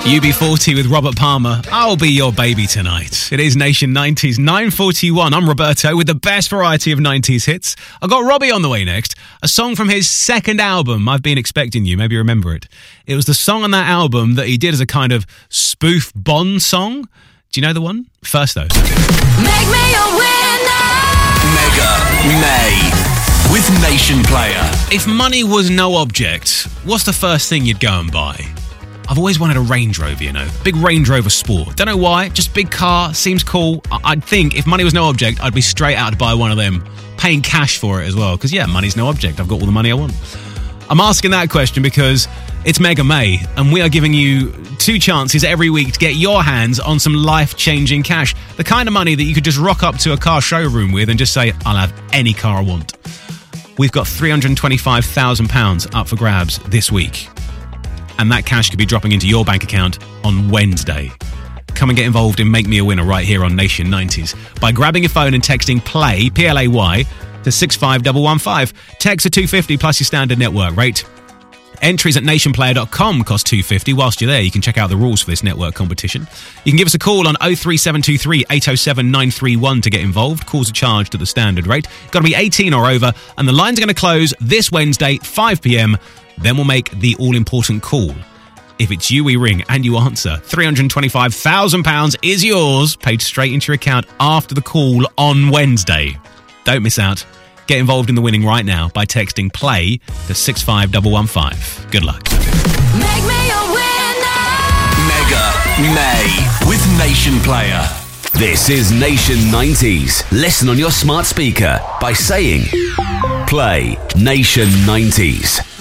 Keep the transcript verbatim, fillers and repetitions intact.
U B forty with Robert Palmer. I'll be your baby tonight. It is Nation nineties, nine forty-one. I'm Roberto with the best variety of nineties hits. I've got Robbie on the way next. A song from his second album, I've Been Expecting You. Maybe you remember it. It was the song on that album that he did as a kind of spoof Bond song. Do you know the one? First, though. Make me a winner! Mega May with Nation Player. If money was no object, what's the first thing you'd go and buy? I've always wanted a Range Rover, you know. Big Range Rover Sport. Don't know why, just big car, seems cool. I- I'd think if money was no object, I'd be straight out to buy one of them. Paying cash for it as well, because yeah, money's no object. I've got all the money I want. I'm asking that question because it's Mega May, and we are giving you two chances every week to get your hands on some life-changing cash. The kind of money that you could just rock up to a car showroom with and just say, I'll have any car I want. We've got three hundred twenty-five thousand pounds up for grabs this week. And that cash could be dropping into your bank account on Wednesday. Come and get involved in Make Me a Winner right here on Nation nineties by grabbing your phone and texting PLAY, P L A Y, to six five one one five. Text are two hundred fifty plus your standard network rate. Entries at nation player dot com cost two hundred fifty. Whilst you're there, you can check out the rules for this network competition. You can give us a call on oh three seven two three, eight oh seven, nine three one to get involved. Calls are charged at the standard rate. Got to be eighteen or over, and the lines are going to close this Wednesday, five p.m. Then we'll make the all-important call. If it's you we ring and you answer, three hundred twenty-five thousand pounds is yours, paid straight into your account after the call on Wednesday. Don't miss out. Get involved in the winning right now by texting PLAY to six five one one five. Good luck. Make me a winner! Mega May with Nation Player. This is Nation nineties. Listen on your smart speaker by saying Play Nation nineties.